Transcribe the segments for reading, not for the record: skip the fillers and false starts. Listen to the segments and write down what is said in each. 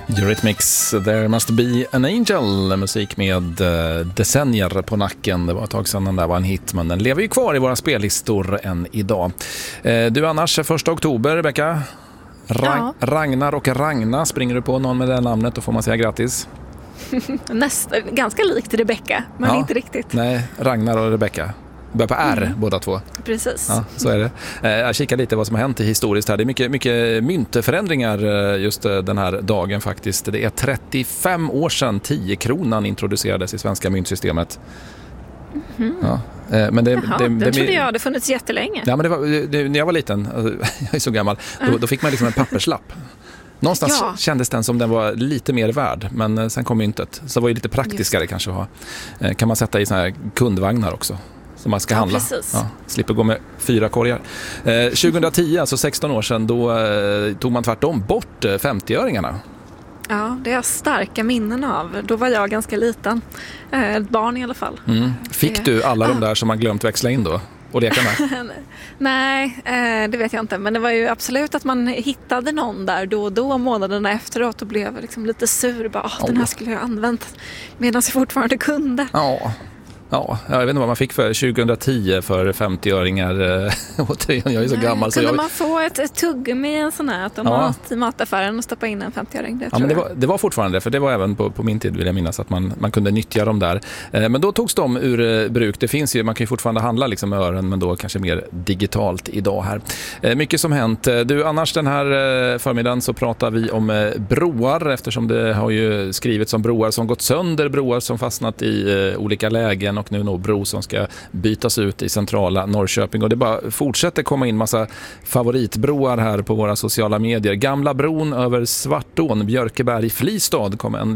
Eurythmics, There Must Be an Angel, musik med decennier på nacken. Det var ett tag sedan den där var en hit, men den lever ju kvar i våra spellistor än idag. Du annars, 1 oktober, Rebecka. Ragnar och Ragna, springer du på någon med det namnet, då får man säga grattis. Ganska likt Rebecka, men inte riktigt. Nej, Ragnar och Rebecka. Börjar på R, båda två. Precis. Ja, så är det. Jag kikar lite vad som har hänt i historiskt här. Det är mycket myntförändringar just den här dagen faktiskt. Det är 35 år sedan 10-kronan introducerades i svenska myntsystemet. Ja. Men det trodde jag hade funnits jättelänge. Ja, men när jag var liten, jag är så gammal, då fick man liksom en papperslapp. Någonstans kändes den som den var lite mer värd, men sen kom myntet. Så det var ju lite praktiskare kanske att ha. Kan man sätta i såna här kundvagnar också som man ska handla. Ja, slipper gå med 4 korgar. 2010, alltså 16 år sedan, då tog man tvärtom bort 50-öringarna. Ja, det är starka minnen av. Då var jag ganska liten. Ett barn i alla fall. Fick du alla de där som man glömt växla in då? Och leka med? Nej, det vet jag inte. Men det var ju absolut att man hittade någon där då och då månaderna efteråt och blev liksom lite sur. Bara, den här skulle jag använt medan jag fortfarande kunde. Ja, jag vet inte vad man fick för 2010 för 50-öringar. Jag är så gammal. Kunde man få ett tuggummi i en sån här automat i mataffären och stoppa in en 50-öring? Det var fortfarande, för det var även på min tid, vill jag minnas, att man kunde nyttja dem där. Men då togs de ur bruk. Det finns ju, man kan ju fortfarande handla liksom med ören, men då kanske mer digitalt idag här. Mycket som hänt. Du, annars den här förmiddagen så pratar vi om broar, eftersom det har ju skrivits om broar som gått sönder, broar som fastnat i olika lägen, och nu bro som ska bytas ut i centrala Norrköping. Och det bara fortsätter komma in massa favoritbroar här på våra sociala medier. Gamla bron över Svartån, Björkeberg, Flistad kom en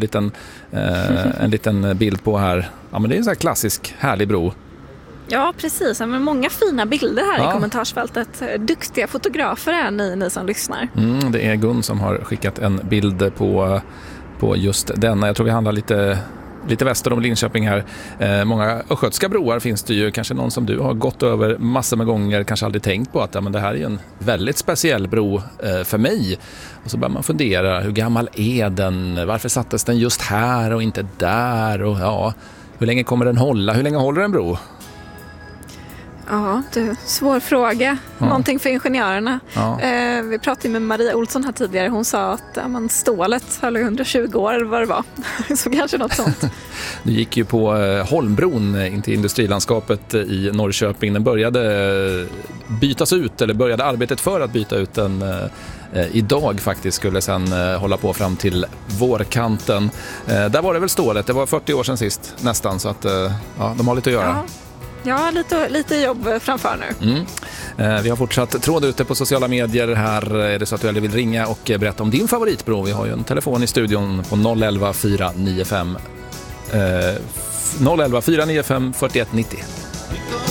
liten bild på här. Ja, men det är en sån här klassisk härlig bro. Ja, precis. Men många fina bilder här i kommentarsfältet. Duktiga fotografer är ni som lyssnar. Det är Gun som har skickat en bild på just denna. Jag tror vi handlar lite väster om Linköping här. Många östgötska broar finns det ju. Kanske någon som du har gått över massor med gånger, kanske aldrig tänkt på att men det här är ju en väldigt speciell bro för mig. Och så börjar man fundera, hur gammal är den? Varför sattes den just här och inte där? Och hur länge kommer den hålla? Hur länge håller en bro? Ja, svår fråga. Någonting för ingenjörerna. Vi pratade med Maria Olsson här tidigare. Hon sa att stålet höll 120 år eller vad det var. Så kanske något sånt. Du gick ju på Holmbron in till industrilandskapet i Norrköping. Den började bytas ut, eller började arbetet för att byta ut den idag faktiskt, skulle sen hålla på fram till vårkanten. Där var det väl stålet. Det var 40 år sedan sist nästan, så att de har lite att göra. Ja, lite jobb framför nu. Vi har fortsatt tråd ute på sociala medier. Här är det så att du vill ringa och berätta om din favoritbro. Vi har ju en telefon i studion på 011 495 41 90.